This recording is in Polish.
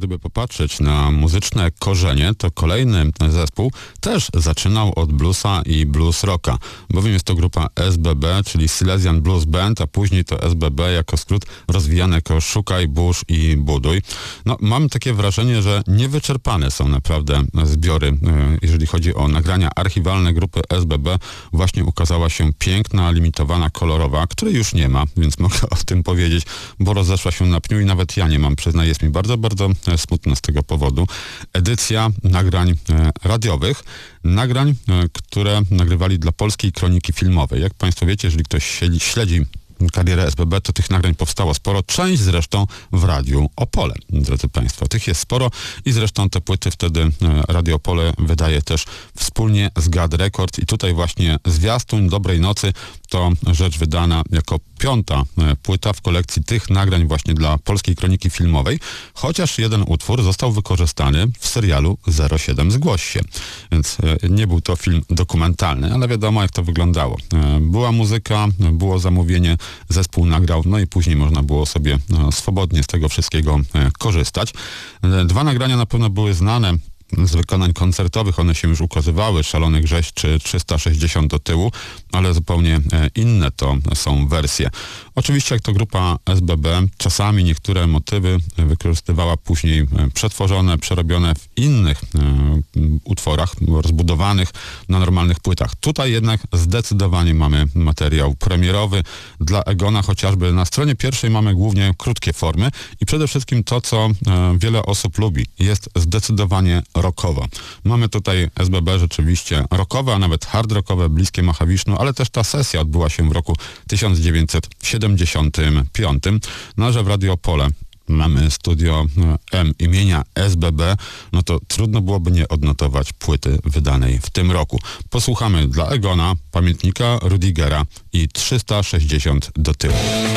gdyby popatrzeć na muzyczne korzenie, to kolejny zespół też zaczynał od bluesa i blues rocka, bowiem jest to grupa SBB, czyli Silesian Blues Band, a później to SBB jako skrót rozwijane jako Szukaj, Burz i Buduj. No, mam takie wrażenie, że niewyczerpane są naprawdę zbiory, jeżeli chodzi o nagrania archiwalne grupy SBB. Właśnie ukazała się piękna, limitowana, kolorowa, której już nie ma, więc mogę o tym powiedzieć, bo rozeszła się na pniu i nawet ja nie mam, przyznaję, jest mi bardzo, bardzo smutno z tego powodu. Edycja nagrań radiowych, nagrań, które nagrywali dla Polskiej Kroniki Filmowej. Jak Państwo wiecie, jeżeli ktoś śledzi karierę SBB, to tych nagrań powstało sporo. Część zresztą w Radiu Opole, drodzy Państwo. Tych jest sporo i zresztą te płyty wtedy Radio Opole wydaje też wspólnie z GAD Records i tutaj właśnie Zwiastun Dobrej Nocy to rzecz wydana jako 5. płyta w kolekcji tych nagrań właśnie dla Polskiej Kroniki Filmowej, chociaż jeden utwór został wykorzystany w serialu 07 Zgłoś się. Więc nie był to film dokumentalny, ale wiadomo jak to wyglądało. Była muzyka, było zamówienie, zespół nagrał, no i później można było sobie swobodnie z tego wszystkiego korzystać. 2 nagrania na pewno były znane z wykonań koncertowych, one się już ukazywały, Szalony Grześ czy 360 do tyłu, ale zupełnie inne to są wersje. Oczywiście jak to grupa SBB, czasami niektóre motywy wykorzystywała później przetworzone, przerobione w innych utworach, rozbudowanych na normalnych płytach. Tutaj jednak zdecydowanie mamy materiał premierowy dla Egona, chociażby na stronie pierwszej mamy głównie krótkie formy i przede wszystkim to, co wiele osób lubi, jest zdecydowanie rockowo. Mamy tutaj SBB rzeczywiście rockowe, a nawet hard rockowe, bliskie Mahawisznu, ale też ta sesja odbyła się w roku 1975. No, że w Radio Opole mamy studio M imienia SBB, no to trudno byłoby nie odnotować płyty wydanej w tym roku. Posłuchamy dla Egona pamiętnika Rudigera i 360 do tyłu.